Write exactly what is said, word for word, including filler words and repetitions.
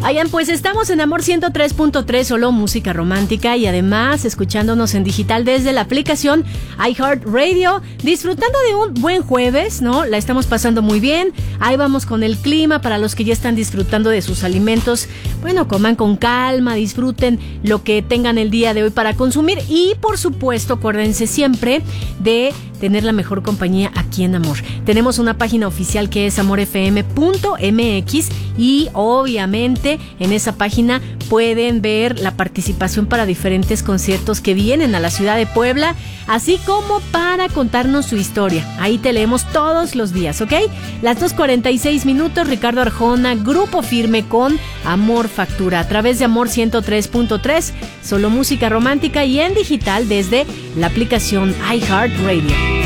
Oigan, pues estamos en Amor ciento tres punto tres, solo música romántica, y además escuchándonos en digital desde la aplicación iHeartRadio, disfrutando de un buen jueves, ¿no? La estamos pasando muy bien. Ahí vamos con el clima para los que ya están disfrutando de sus alimentos. Bueno, coman con calma, disfruten lo que tengan el día de hoy para consumir y, por supuesto, acuérdense siempre de tener la mejor compañía aquí en Amor. Tenemos una página oficial que es amor f m punto m x y obviamente en esa página pueden ver la participación para diferentes conciertos que vienen a la ciudad de Puebla, así como para contarnos su historia. Ahí te leemos todos los días, ¿ok? Las dos cuarenta y seis minutos, Ricardo Arjona, Grupo Firme con Amor Factura, a través de Amor ciento tres punto tres, solo música romántica y en digital desde la aplicación iHeartRadio.